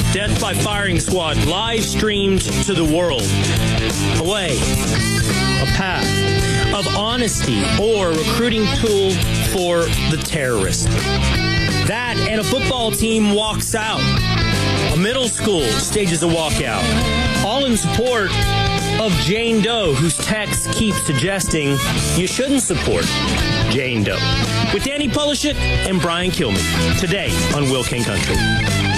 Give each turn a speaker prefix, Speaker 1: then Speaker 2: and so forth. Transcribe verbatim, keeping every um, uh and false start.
Speaker 1: Death by Firing Squad live streamed to the world. A way, a path of honesty or recruiting tool for the terrorist. That and a football team walks out. A middle school stages a walkout. All in support of Jane Doe, whose text keeps suggesting you shouldn't support Jane Doe. With Danny Polishuk and Brian Kilmeade, today on Will King Country.